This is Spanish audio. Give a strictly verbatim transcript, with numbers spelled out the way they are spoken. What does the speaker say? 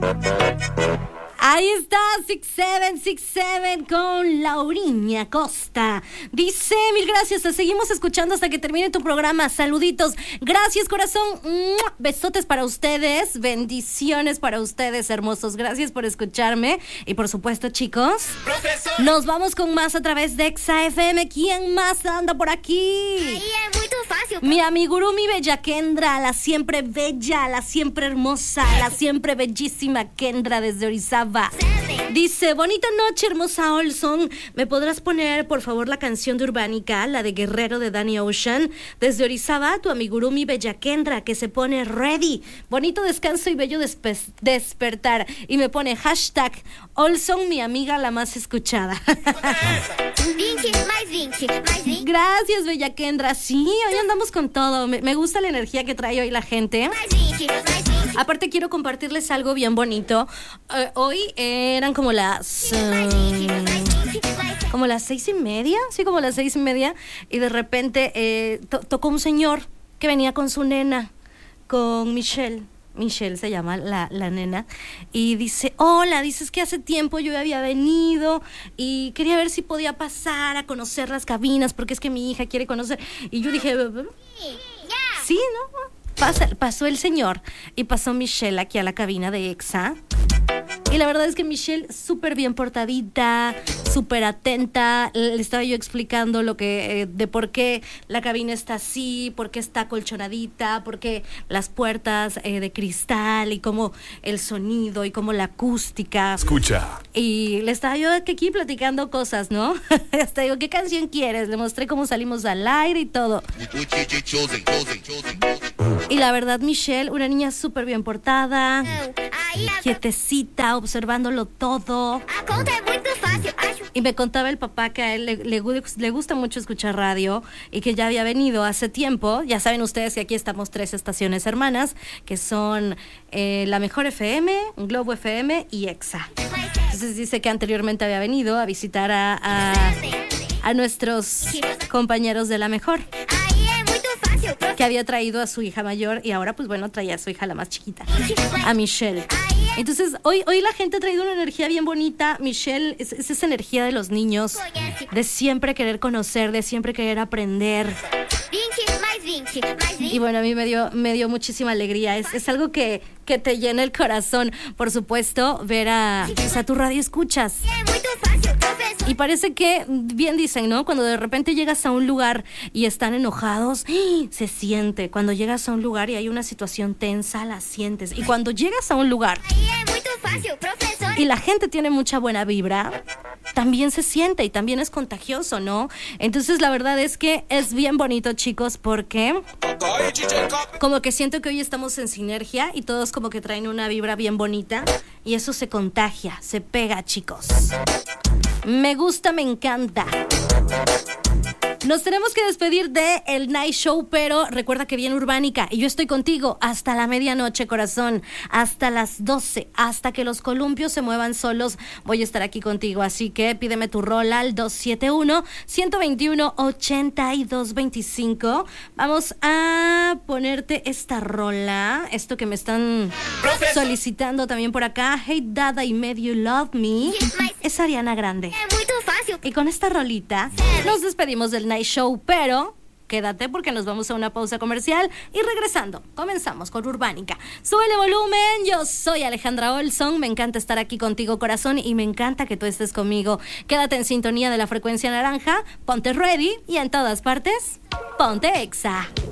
Ahí está, seis siete seis siete con Lauriña Costa. Dice, mil gracias, te seguimos escuchando hasta que termine tu programa. Saluditos. Gracias, corazón. Besotes para ustedes. Bendiciones para ustedes, hermosos. Gracias por escucharme. Y por supuesto, chicos, Profesor. Nos vamos con más a través de Exa F M. ¿Quién más anda por aquí? Ahí es muy fácil. Mi amigurumi bella Kendra, la siempre bella, la siempre hermosa, la siempre bellísima Kendra desde Orizaba. Dice, bonita noche, hermosa Olson. ¿Me podrás poner, por favor, la canción de Urbánica, la de Guerrero de Danny Ocean? Desde Orizaba, tu amigurumi bella Kendra, que se pone ready. Bonito descanso y bello despe- despertar. Y me pone hashtag Olson, mi amiga la más escuchada. veinte, más veinte, más veinte. Gracias, bella Kendra. Sí, hoy andamos con todo. Me, me gusta la energía que trae hoy la gente. Más veinte, más veinte. Aparte quiero compartirles algo bien bonito. Uh, hoy eran como las um, como las seis y media, sí, como las seis y media, y de repente eh, to- tocó un señor que venía con su nena, con Michelle. Michelle se llama la, la nena, y dice, hola, dices que hace tiempo yo había venido y quería ver si podía pasar a conocer las cabinas, porque es que mi hija quiere conocer. Y yo dije, sí, ¿no? Pasa, pasó el señor y pasó Michelle aquí a la cabina de Exa. Y la verdad es que Michelle súper bien portadita, súper atenta. Le estaba yo explicando lo que eh, de por qué la cabina está así, por qué está colchonadita, por qué las puertas eh, de cristal y cómo el sonido y cómo la acústica. Escucha. Y le estaba yo aquí platicando cosas, ¿no? Hasta digo, ¿qué canción quieres? Le mostré cómo salimos al aire y todo. Y la verdad, Michelle, una niña súper bien portada, quietecita, observándolo todo. A conta é muito fácil, acho. Y me contaba el papá que a él le, le, le gusta mucho escuchar radio y que ya había venido hace tiempo. Ya saben ustedes que aquí estamos tres estaciones hermanas, que son eh, La Mejor F M, Globo F M y Exa. Entonces dice que anteriormente había venido a visitar a, a, a nuestros compañeros de La Mejor, Aí é muito fácil, profe. que había traído a su hija mayor y ahora pues bueno, traía a su hija la más chiquita, a Michelle. Entonces hoy, hoy la gente ha traído una energía bien bonita. Michelle, es, es esa energía de los niños, de siempre querer conocer, de siempre querer aprender. veinte, mais veinte, mais veinte. Y bueno, a mí me dio, me dio muchísima alegría. Es, es algo que, que te llena el corazón, por supuesto, ver a, pues, a tu radio escuchas. É muito fácil, professor. Y parece que, bien dicen, ¿no? Cuando de repente llegas a un lugar y están enojados, ¡ay! Se siente. Cuando llegas a un lugar y hay una situación tensa, la sientes. Y cuando llegas a un lugar Aí é muito fácil, professor. y la gente tiene mucha buena vibra, también se siente y también es contagioso, ¿no? Entonces la verdad es que es bien bonito, chicos, porque como que siento que hoy estamos en sinergia y todos como que traen una vibra bien bonita y eso se contagia, se pega, chicos. Me gusta, me encanta. Nos tenemos que despedir de el Night Show, pero recuerda que viene Urbánica y yo estoy contigo hasta la medianoche, corazón, hasta las doce, hasta que los columpios se muevan solos. Voy a estar aquí contigo, así que pídeme tu rola al dos siete uno, uno dos uno, ocho dos dos cinco. Vamos a ponerte esta rola, esto que me están solicitando también por acá. Hey Dada y Made You Love Me, es Ariana Grande. É muito fácil. Y con esta rolita nos despedimos del Night Show, pero quédate porque nos vamos a una pausa comercial y regresando, comenzamos con Urbánica. Súbele volumen, yo soy Alejandra Olson, me encanta estar aquí contigo, corazón, y me encanta que tú estés conmigo. Quédate en sintonía de la frecuencia naranja, ponte ready y en todas partes, ponte Exa.